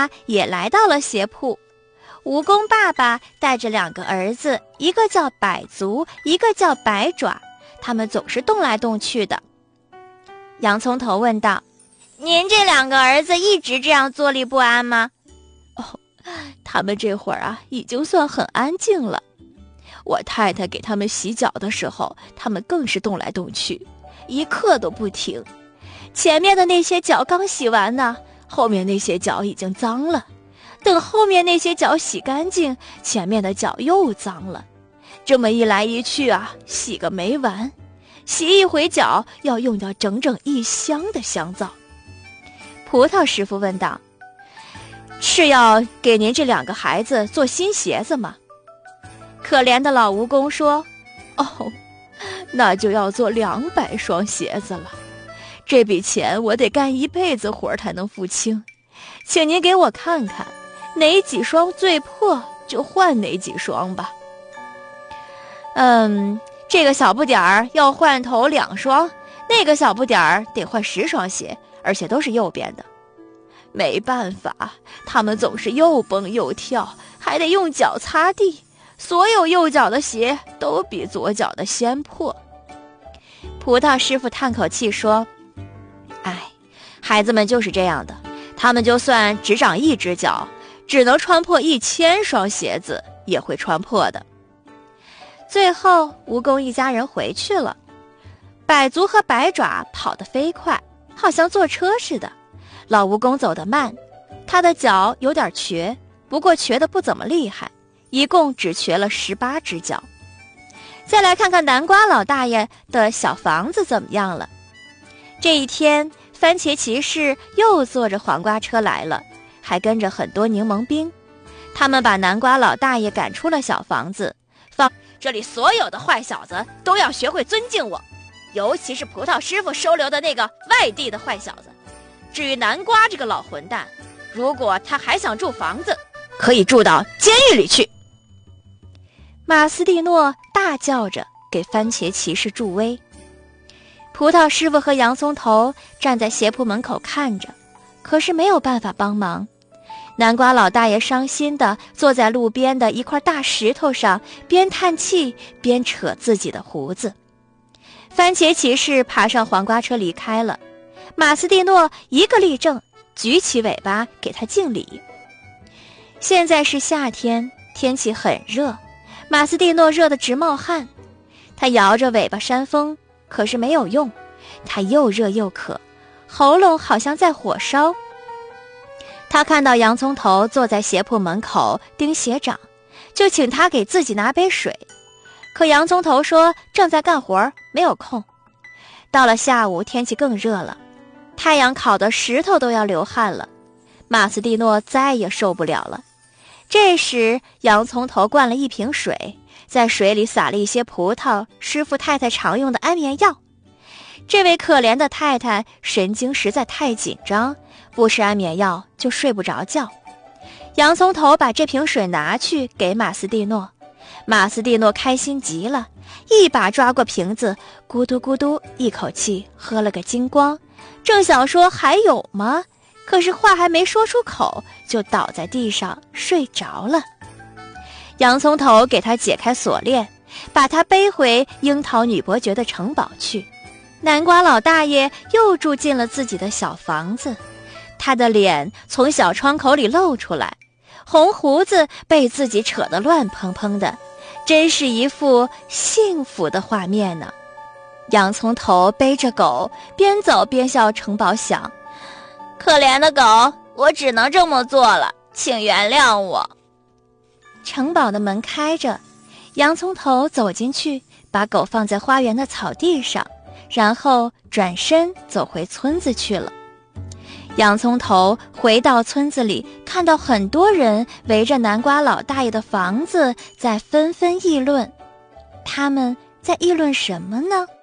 家也来到了鞋铺。蜈蚣爸爸带着2个儿子，一个叫百足，一个叫百爪，他们总是动来动去的。洋葱头问道：您这2个儿子一直这样坐立不安吗？ 他们这会儿已经算很安静了。我太太给他们洗脚的时候，他们更是动来动去，一刻都不停。前面的那些脚刚洗完呢，后面那些脚已经脏了。等后面那些脚洗干净，前面的脚又脏了。这么一来一去洗个没完。洗一回脚要用掉整整1箱的香皂。 葡萄师傅问道：是要给您这2个孩子做新鞋子吗？可怜的老蜈蚣说： 那就要做200双鞋子了。这笔钱我得干一辈子活才能付清，请您给我看看，哪几双最破就换哪几双吧。 这个小不点儿要换头2双，那个小不点儿得换10双鞋，而且都是右边的。 没办法，他们总是又蹦又跳，还得用脚擦地，所有右脚的鞋都比左脚的先破。 葡萄师傅叹口气说：孩子们就是这样的，他们就算只长1只脚，只能穿破1000双鞋子也会穿破的。最后蜈蚣一家人回去了，百足和百爪跑得飞快，好像坐车似的。老蜈蚣走得慢，他的脚有点瘸，不过瘸得不怎么厉害，一共只瘸了18只脚。再来看看南瓜老大爷的小房子怎么样了。这一天，番茄骑士又坐着黄瓜车来了，还跟着很多柠檬兵。他们把南瓜老大爷赶出了小房子，这里所有的坏小子都要学会尊敬我，尤其是葡萄师傅收留的那个外地的坏小子。至于南瓜这个老混蛋，如果他还想住房子，可以住到监狱里去。马斯蒂诺大叫着给番茄骑士助威。葡萄师傅和洋葱头站在鞋铺门口看着，可是没有办法帮忙。南瓜老大爷伤心地坐在路边的一块大石头上，边叹气边扯自己的胡子。番茄骑士爬上黄瓜车离开了，马斯蒂诺一个立正，举起尾巴给他敬礼。现在是夏天，天气很热，马斯蒂诺热得直冒汗。他摇着尾巴扇风，可是没有用，他又热又渴，喉咙好像在火烧。他看到洋葱头坐在鞋铺门口盯鞋掌，就请他给自己拿杯水。可洋葱头说正在干活，没有空。到了下午，天气更热了，太阳烤得石头都要流汗了，马斯蒂诺再也受不了了。这时洋葱头灌了一瓶水，在水里撒了一些葡萄师傅太太常用的安眠药。这位可怜的太太神经实在太紧张，不吃安眠药就睡不着觉。洋葱头把这瓶水拿去给马斯蒂诺，马斯蒂诺开心极了，一把抓过瓶子，咕嘟咕嘟一口气喝了个精光。正想说还有吗，可是话还没说出口，就倒在地上睡着了。洋葱头给他解开锁链，把他背回樱桃女伯爵的城堡去。南瓜老大爷又住进了自己的小房子，他的脸从小窗口里露出来，红胡子被自己扯得乱蓬蓬的，真是一幅幸福的画面呢。洋葱头背着狗，边走边向城堡想：可怜的狗，我只能这么做了，请原谅我。城堡的门开着，洋葱头走进去，把狗放在花园的草地上，然后转身走回村子去了。洋葱头回到村子里，看到很多人围着南瓜老大爷的房子在纷纷议论。他们在议论什么呢？